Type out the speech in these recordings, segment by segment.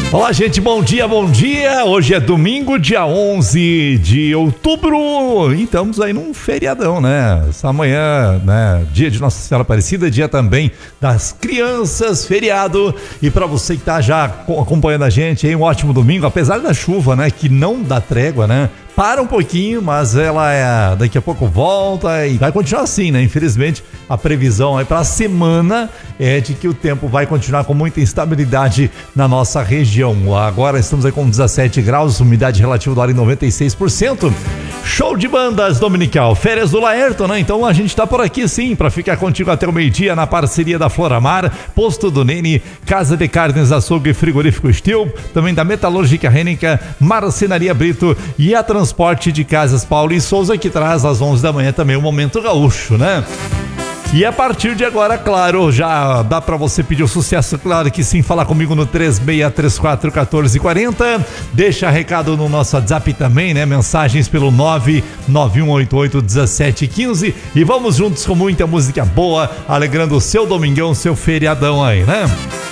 Olá, gente, bom dia, bom dia. Hoje é domingo, dia 11 de outubro, e estamos aí num feriadão, né? Essa manhã, né? Dia de Nossa Senhora Aparecida, dia também das crianças, feriado. E para você que tá já acompanhando a gente aí, um ótimo domingo, apesar da chuva, né? Que não dá trégua, né? Para um pouquinho, mas ela daqui a pouco volta e vai continuar assim, né? Infelizmente, a previsão aí para a semana é de que o tempo vai continuar com muita instabilidade na nossa região. Agora estamos aí com 17 graus, umidade relativa do ar em 96%. Show de bandas dominical, férias do Laerton, né? Então a gente tá por aqui sim, para ficar contigo até o meio-dia na parceria da Floramar, Posto do Nene, Casa de Carnes, Açougue e Frigorífico Steel, também da Metalúrgica Rênica, Marcenaria Brito e a Transporte de Casas Paulo e Souza, que traz às 11 da manhã também o Momento Gaúcho, né? E a partir de agora, claro, já dá pra você pedir o sucesso, claro que sim, falar comigo no 36341440, deixa recado no nosso WhatsApp também, né, mensagens pelo 991881715 e vamos juntos com muita música boa, alegrando o seu domingão, seu feriadão aí, né?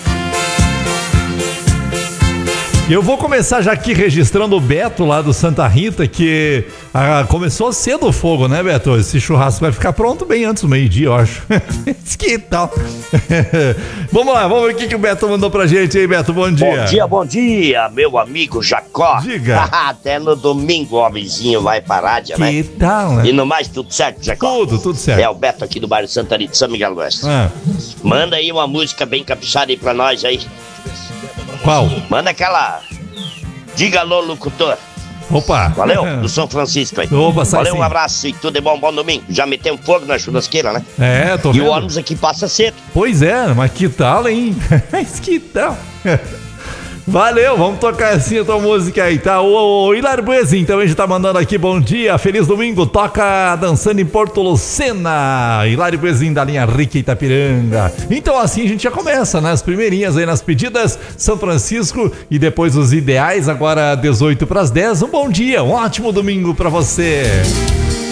Eu vou começar já aqui registrando o Beto lá do Santa Rita, que começou cedo o fogo, né, Beto? Esse churrasco vai ficar pronto bem antes do meio-dia, eu acho. Que tal? Vamos lá, vamos ver o que o Beto mandou pra gente aí, Beto, bom dia. Bom dia, meu amigo Jacó. Diga. Até no domingo o homenzinho vai parar, né? Que tal, né? E no mais, tudo certo, Jacó? Tudo certo. É o Beto aqui do bairro Santa Rita, São Miguel do Oeste. Manda aí uma música bem caprichada aí pra nós aí. Qual? Manda aquela Diga Alô, Locutor. Opa. Valeu, do São Francisco aí. Opa, valeu, sim. Um abraço e tudo é bom, bom domingo. Já meteu um fogo na churrasqueira, né? É, tô vendo. E o ônibus aqui passa cedo. Pois é, mas que tal, hein? Mas que tal? Valeu, vamos tocar assim a tua música aí, tá? O Hilário Buezin também já tá mandando aqui, bom dia, feliz domingo, toca Dançando em Porto Lucena, Hilário Buezin da linha Rica Itapiranga. Então assim a gente já começa, né? As primeirinhas aí nas pedidas, São Francisco e depois os ideais, agora 18 para as 10, um bom dia, um ótimo domingo pra você.